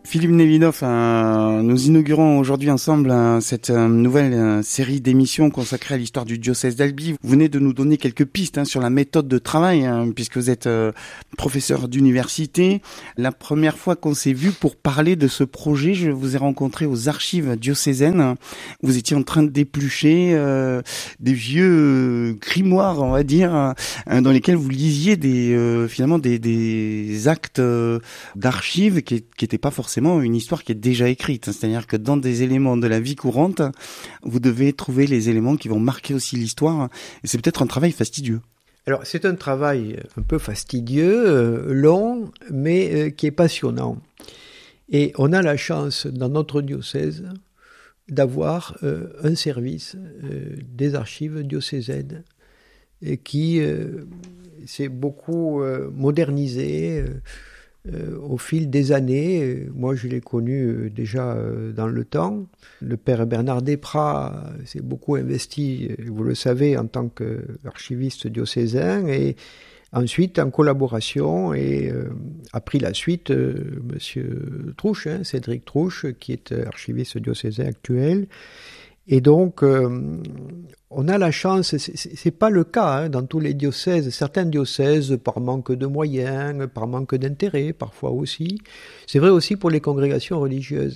Philippe Nevinov, nous inaugurons aujourd'hui ensemble cette nouvelle série d'émissions consacrée à l'histoire du diocèse d'Albi. Vous venez de nous donner quelques pistes sur la méthode de travail, puisque vous êtes professeur d'université. La première fois qu'on s'est vu pour parler de ce projet, je vous ai rencontré aux archives diocésaines. Vous étiez en train de d'éplucher des vieux grimoires, on va dire, dans lesquels vous lisiez des actes d'archives qui n'étaient pas forcément une histoire qui est déjà écrite. C'est-à-dire que dans des éléments de la vie courante, vous devez trouver les éléments qui vont marquer aussi l'histoire. Et c'est peut-être un travail fastidieux. Alors, c'est un travail un peu fastidieux, long, mais qui est passionnant. Et on a la chance, dans notre diocèse, d'avoir un service des archives diocésaines qui s'est beaucoup modernisé au fil des années. Moi, je l'ai connu déjà dans le temps. Le père Bernard Desprats s'est beaucoup investi, vous le savez, en tant qu'archiviste diocésain, et ensuite en collaboration, et a pris la suite monsieur Trouche, Cédric Trouche, qui est archiviste diocésain actuel. Et donc, on a la chance, c'est pas le cas dans tous les diocèses. Certains diocèses, par manque de moyens, par manque d'intérêt, parfois aussi. C'est vrai aussi pour les congrégations religieuses.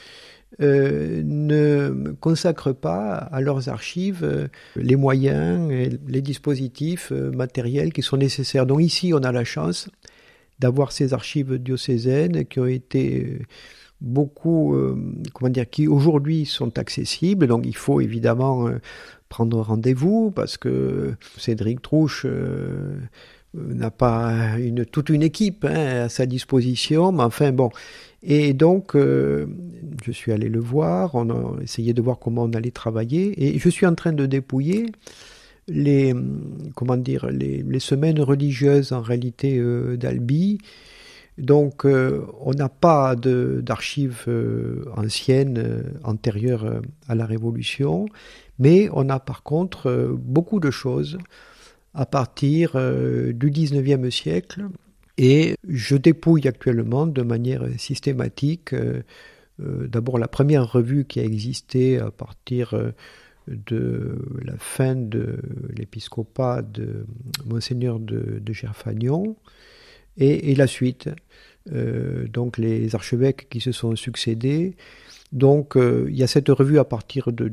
Ne consacrent pas à leurs archives les moyens et les dispositifs matériels qui sont nécessaires. Donc ici, on a la chance d'avoir ces archives diocésaines qui ont été beaucoup, qui aujourd'hui sont accessibles. Donc il faut évidemment prendre rendez-vous, parce que Cédric Trouche n'a pas toute une équipe à sa disposition, mais enfin bon. Et donc je suis allé le voir, on a essayé de voir comment on allait travailler, et je suis en train de dépouiller les semaines religieuses en réalité d'Albi. Donc, on n'a pas d'archives anciennes, antérieures à la Révolution, mais on a par contre beaucoup de choses à partir du XIXe siècle, et je dépouille actuellement de manière systématique d'abord la première revue qui a existé à partir de la fin de l'épiscopat de Monseigneur de Gerfagnon, et la suite, donc les archevêques qui se sont succédés. Donc il y a cette revue à partir de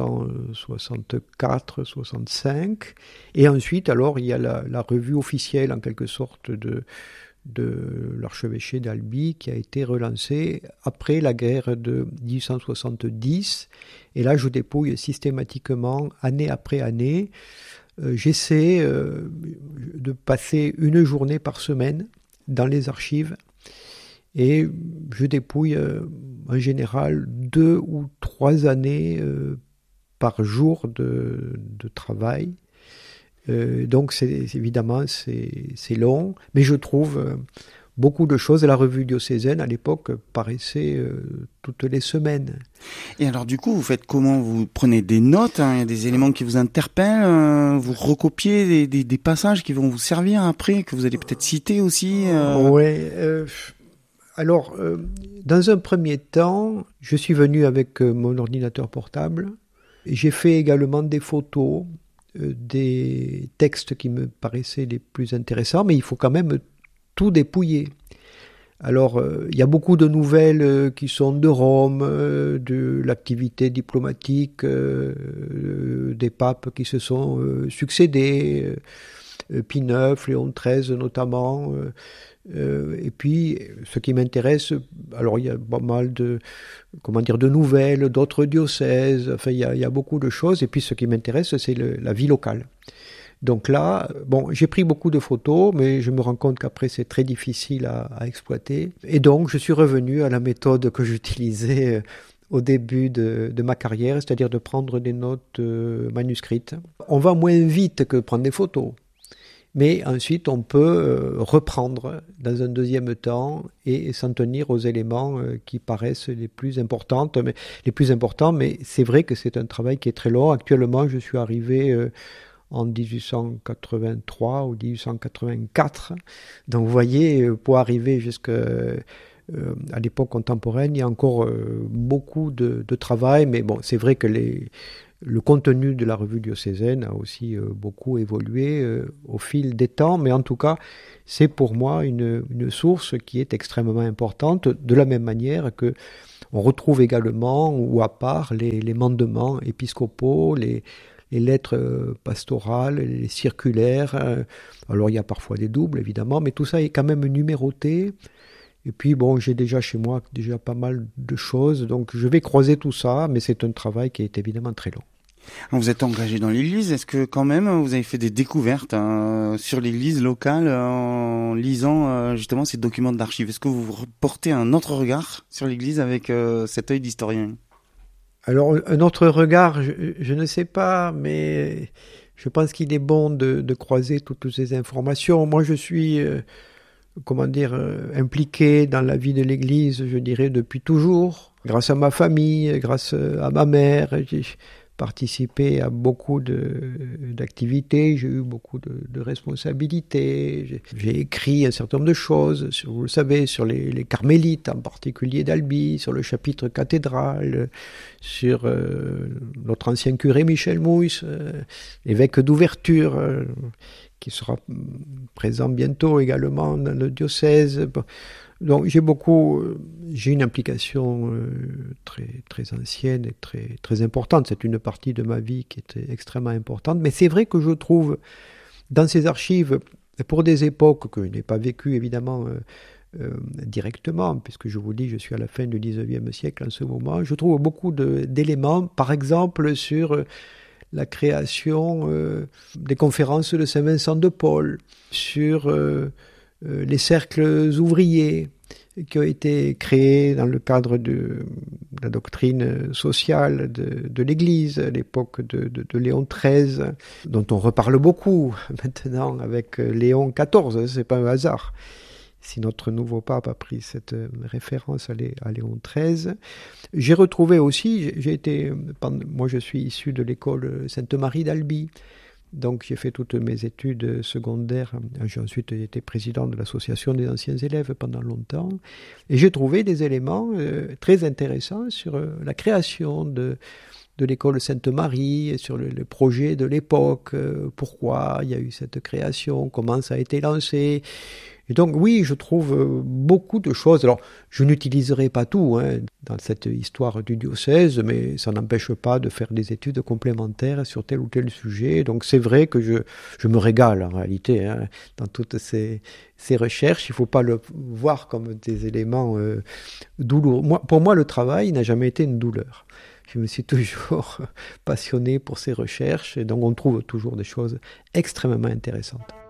1864-65, et ensuite alors il y a la revue officielle en quelque sorte de l'archevêché d'Albi, qui a été relancée après la guerre de 1870, et là je dépouille systématiquement année après année. J'essaie de passer une journée par semaine dans les archives, et je dépouille en général 2 ou 3 années par jour de travail. Donc évidemment c'est long, mais je trouve beaucoup de choses. La revue diocésaine à l'époque paraissait toutes les semaines. Et alors du coup, vous faites comment? Vous prenez des notes, il y a des éléments qui vous interpellent, vous recopiez des passages qui vont vous servir après, que vous allez peut-être citer aussi Oui. Alors, dans un premier temps, je suis venu avec mon ordinateur portable. J'ai fait également des photos, des textes qui me paraissaient les plus intéressants, mais il faut quand même tout dépouiller. Alors, il y a beaucoup de nouvelles qui sont de Rome, de l'activité diplomatique, des papes qui se sont succédés, Pie IX, Léon XIII notamment. Et puis, ce qui m'intéresse, alors il y a pas mal de nouvelles d'autres diocèses. Enfin, il y a beaucoup de choses. Et puis, ce qui m'intéresse, c'est la vie locale. Donc là, j'ai pris beaucoup de photos, mais je me rends compte qu'après c'est très difficile à exploiter. Et donc je suis revenu à la méthode que j'utilisais au début de ma carrière, c'est-à-dire de prendre des notes manuscrites. On va moins vite que prendre des photos, mais ensuite on peut reprendre dans un deuxième temps et s'en tenir aux éléments qui paraissent les plus importants. Mais c'est vrai que c'est un travail qui est très long. Actuellement, je suis arrivé en 1883 ou 1884. Donc vous voyez, pour arriver à l'époque contemporaine, il y a encore beaucoup de travail, mais bon, c'est vrai que le contenu de la revue diocésaine a aussi beaucoup évolué au fil des temps, mais en tout cas, c'est pour moi une source qui est extrêmement importante, de la même manière que on retrouve également, ou à part, les mandements épiscopaux, les lettres pastorales, les circulaires. Alors il y a parfois des doubles, évidemment, mais tout ça est quand même numéroté. Et puis bon, j'ai déjà chez moi pas mal de choses, donc je vais croiser tout ça, mais c'est un travail qui est évidemment très long. Vous êtes engagé dans l'église, est-ce que quand même vous avez fait des découvertes sur l'église locale en lisant justement ces documents d'archives? Est-ce que vous portez un autre regard sur l'église avec cet œil d'historien? Alors un autre regard, je ne sais pas, mais je pense qu'il est bon de croiser toutes ces informations. Moi je suis impliqué dans la vie de l'église, je dirais depuis toujours, grâce à ma famille, grâce à ma mère. J'ai participé à beaucoup d'activités, j'ai eu beaucoup de responsabilités, j'ai écrit un certain nombre de choses, vous le savez, sur les carmélites, en particulier d'Albi, sur le chapitre cathédral, sur notre ancien curé Michel Mouys, évêque d'Ouverture, qui sera présent bientôt également dans le diocèse. Donc j'ai une implication très ancienne et très importante. C'est une partie de ma vie qui était extrêmement importante. Mais c'est vrai que je trouve dans ces archives, pour des époques que je n'ai pas vécues évidemment directement, puisque je vous dis, je suis à la fin du 19e siècle en ce moment, je trouve beaucoup d'éléments, par exemple sur la création des conférences de Saint-Vincent de Paul, sur les cercles ouvriers qui ont été créés dans le cadre de la doctrine sociale de l'Église à l'époque de Léon XIII, dont on reparle beaucoup maintenant avec Léon XIV, c'est pas un hasard si notre nouveau pape a pris cette référence à Léon XIII. J'ai retrouvé aussi, moi je suis issu de l'école Sainte-Marie d'Albi, donc j'ai fait toutes mes études secondaires. J'ai ensuite été président de l'association des anciens élèves pendant longtemps. Et j'ai trouvé des éléments très intéressants sur la création de l'école Sainte-Marie, sur le projet de l'époque, pourquoi il y a eu cette création, comment ça a été lancé. Et donc oui, je trouve beaucoup de choses. Alors, je n'utiliserai pas tout dans cette histoire du diocèse, mais ça n'empêche pas de faire des études complémentaires sur tel ou tel sujet. Donc c'est vrai que je me régale en réalité dans toutes ces recherches. Il ne faut pas le voir comme des éléments douloureux. Pour moi, le travail n'a jamais été une douleur. Je me suis toujours passionné pour ces recherches et donc on trouve toujours des choses extrêmement intéressantes.